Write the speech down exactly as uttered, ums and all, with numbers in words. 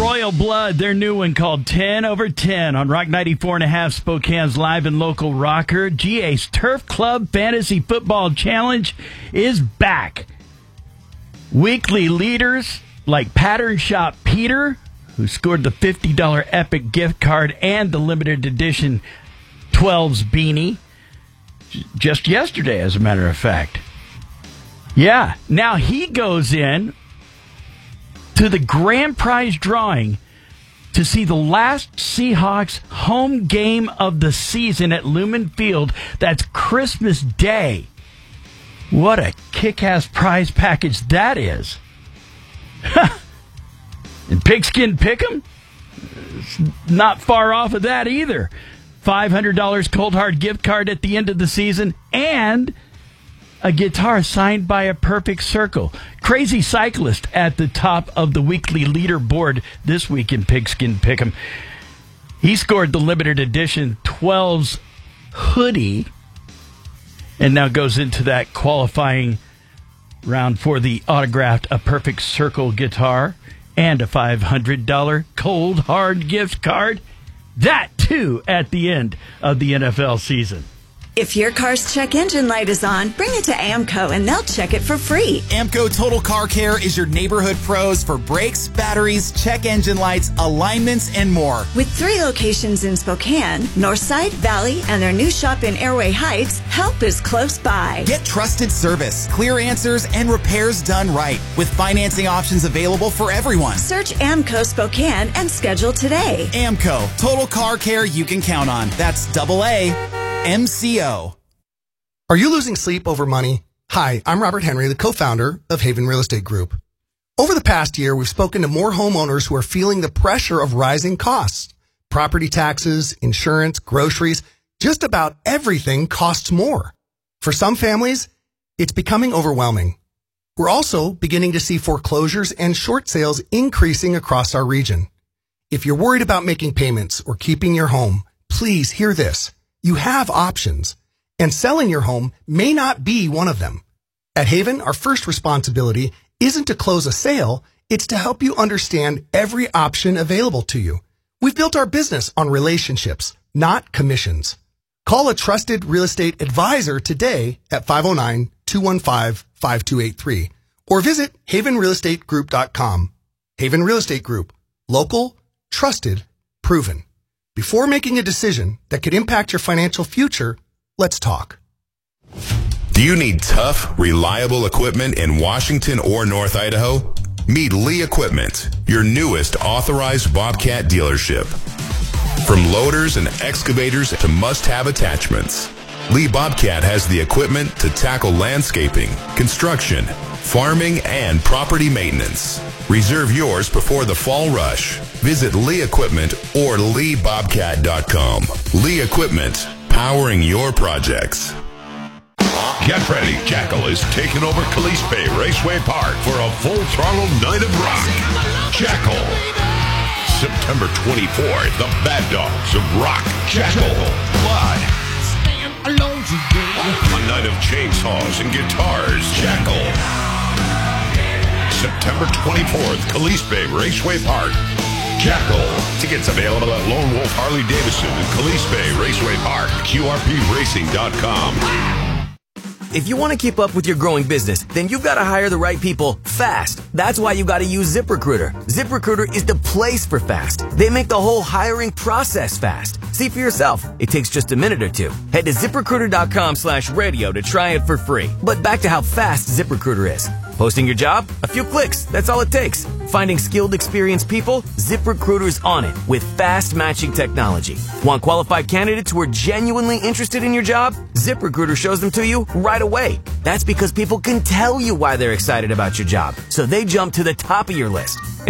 Royal Blood, their new one called ten over ten on Rock ninety-four and a half, Spokane's live and local rocker. G A's Turf Club Fantasy Football Challenge is back. Weekly leaders like Pattern Shop Peter, who scored the fifty dollars Epic gift card and the limited edition twelves beanie just yesterday, as a matter of fact. Yeah, now he goes in to the grand prize drawing to see the last Seahawks home game of the season at Lumen Field. That's Christmas Day. What a kick-ass prize package that is. And Pigskin Pick'em? It's not far off of that either. five hundred dollars cold hard gift card at the end of the season and a guitar signed by a Perfect Circle. Crazy Cyclist at the top of the weekly leaderboard this week in Pigskin Pick'em. He scored the limited edition twelves hoodie and now goes into that qualifying round for the autographed A Perfect Circle guitar and a five hundred dollars cold hard gift card. That, too, at the end of the N F L season. If your car's check engine light is on, bring it to AMCO and they'll check it for free. AMCO Total Car Care is your neighborhood pros for brakes, batteries, check engine lights, alignments, and more. With three locations in Spokane, Northside, Valley, and their new shop in Airway Heights, help is close by. Get trusted service, clear answers, and repairs done right with financing options available for everyone. Search AMCO Spokane and schedule today. AMCO Total Car Care you can count on. That's double A. M C O. Are you losing sleep over money? Hi, I'm Robert Henry, the co-founder of Haven Real Estate Group. Over the past year, we've spoken to more homeowners who are feeling the pressure of rising costs. Property taxes, insurance, groceries, just about everything costs more. For some families, it's becoming overwhelming. We're also beginning to see foreclosures and short sales increasing across our region. If you're worried about making payments or keeping your home, please hear this. You have options, and selling your home may not be one of them. At Haven, our first responsibility isn't to close a sale, it's to help you understand every option available to you. We've built our business on relationships, not commissions. Call a trusted real estate advisor today at five oh nine, two one five, five two eight three or visit haven real estate group dot com. Haven Real Estate Group. Local, trusted, proven. Before making a decision that could impact your financial future, let's talk. Do you need tough, reliable equipment in Washington or North Idaho? Meet Lee Equipment, your newest authorized Bobcat dealership. From loaders and excavators to must-have attachments, Lee Bobcat has the equipment to tackle landscaping, construction, farming, and property maintenance. Reserve yours before the fall rush. Visit Lee Equipment or lee bobcat dot com. Lee Equipment, powering your projects. Get ready, Jackal is taking over Calise Bay Raceway Park for a full-throttle night of rock. Jackal. September twenty-fourth, the Bad Dogs of Rock. Jackal. Live. A night of chainsaws and guitars. Jackal. September twenty-fourth, Calise Bay Raceway Park. Jackal. Tickets available at Lone Wolf Harley Davidson and Calise Bay Raceway Park. Q R P racing dot com. If you want to keep up with your growing business, then you've got to hire the right people fast. That's why you got to use ZipRecruiter. ZipRecruiter is the place for fast. They make the whole hiring process fast. See for yourself. It takes just a minute or two. Head to ziprecruiter dot com slash radio to try it for free. But back to how fast ZipRecruiter is. Posting your job? A few clicks. That's all it takes. Finding skilled, experienced people? ZipRecruiter's on it with fast matching technology. Want qualified candidates who are genuinely interested in your job? ZipRecruiter shows them to you right away. That's because people can tell you why they're excited about your job, so they jump to the top of your list.